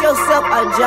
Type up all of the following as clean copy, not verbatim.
yourself a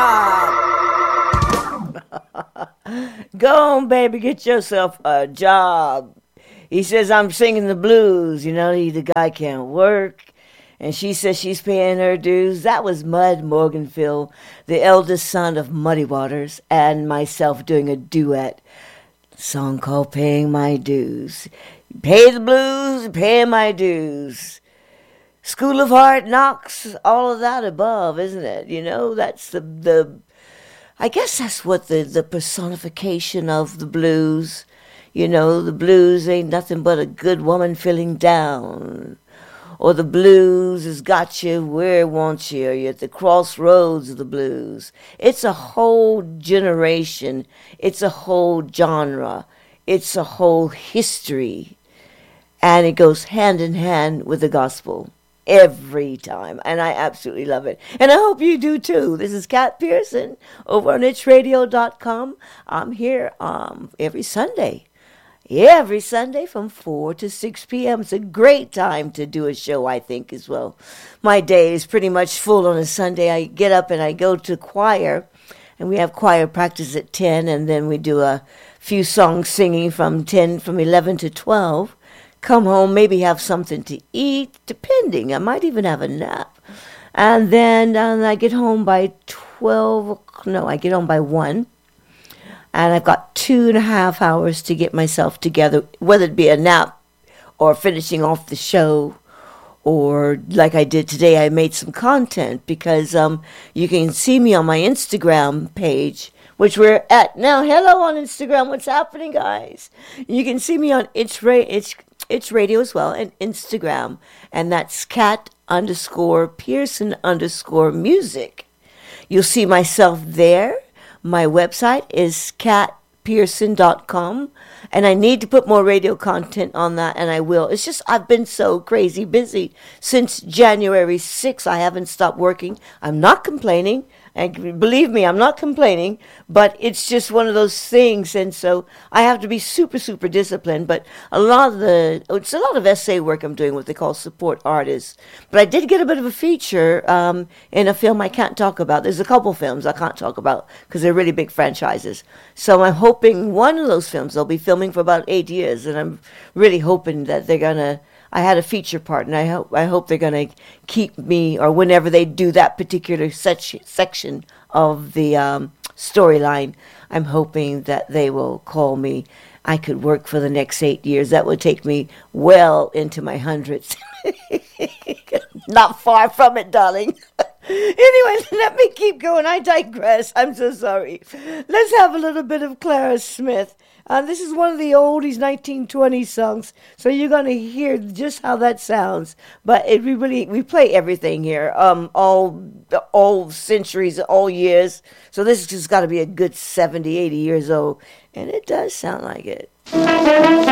job. Go on, baby, get yourself a job. He says, I'm singing the blues. You know, the guy can't work. And she says she's paying her dues. That was Mud Morganfield, the eldest son of Muddy Waters, and myself doing a duet song called Paying My Dues. Pay the blues, paying my dues. School of Hard Knocks, all of that above, isn't it? You know, that's the I guess that's what the personification of the blues. You know, the blues ain't nothing but a good woman feeling down. Or the blues has got you where it wants you. You're at the crossroads of the blues. It's a whole generation. It's a whole genre. It's a whole history. And it goes hand in hand with the gospel every time. And I absolutely love it. And I hope you do too. This is Kat Pearson over on itchradio.com. I'm here every Sunday. Every Sunday from 4 to 6 p.m. It's a great time to do a show, I think, as well. My day is pretty much full on a Sunday. I get up and I go to choir, and we have choir practice at 10, and then we do a few songs singing from 11 to 12. Come home, maybe have something to eat, depending. I might even have a nap. And then I get home by 12. No, I get home by 1. And I've got 2.5 hours to get myself together, whether it be a nap or finishing off the show, or like I did today, I made some content because you can see me on my Instagram page, which we're at now. Hello on Instagram. What's happening, guys? You can see me on It's Radio as well, and Instagram. And that's Kat_Pearson_music. You'll see myself there. My website is katpearson.com, and I need to put more radio content on that, and I will. It's just I've been so crazy busy since January 6th. I haven't stopped working. I'm not complaining. And believe me, I'm not complaining, but it's just one of those things, and so I have to be super, super disciplined. But it's a lot of essay work I'm doing, what they call support artists. But I did get a bit of a feature in a film I can't talk about. There's a couple films I can't talk about because they're really big franchises. So I'm hoping one of those films, they'll be filming for about 8 years, and I'm really hoping that they're going to, I had a feature part, and I hope they're going to keep me, or whenever they do that particular section of the storyline, I'm hoping that they will call me. I could work for the next 8 years. That would take me well into my hundreds. Not far from it, darling. Anyway, let me keep going. I digress. I'm so sorry. Let's have a little bit of Clara Smith. This is one of the oldies 1920s songs, so you're going to hear just how that sounds. But we play everything here, all centuries, all years. So this has just got to be a good 70, 80 years old, and it does sound like it.